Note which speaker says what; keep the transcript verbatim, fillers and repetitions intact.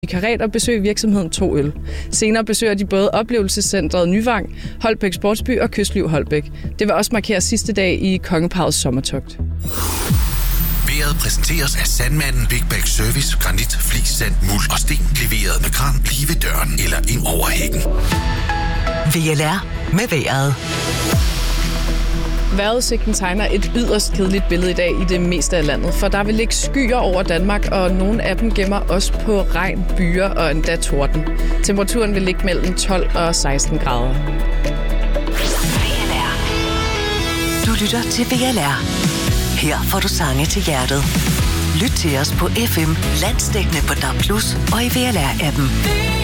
Speaker 1: vikariat og besøge virksomheden To Øl. Senere besøger de både oplevelsescentret Nyvang, Holbæk Sportsby og Kystliv Holbæk. Det vil også markere sidste dag i Kongeparrets sommertogt.
Speaker 2: Været præsenteres af Sandmanden Big Bag Service, granit, flis, sand, muld og sten. Leveret med kran lige ved døren eller ind over hækken.
Speaker 3: V L R med vejret.
Speaker 1: Vejrudsigten tegner et yderst kedeligt billede i dag i det meste af landet, for der vil ligge skyer over Danmark, og nogle af dem gemmer også på regn, byer og endda torden. Temperaturen vil ligge mellem tolv og seksten grader.
Speaker 3: Du lytter til V L R. Her får du sange til hjertet. Lyt til os på F M, landsdækkende på D A B plus, og i V L R-appen.